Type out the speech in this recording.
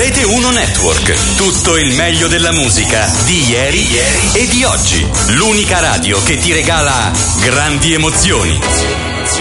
Rete 1 Network. Tutto il meglio della musica di ieri e di oggi. L'unica radio che ti regala grandi emozioni.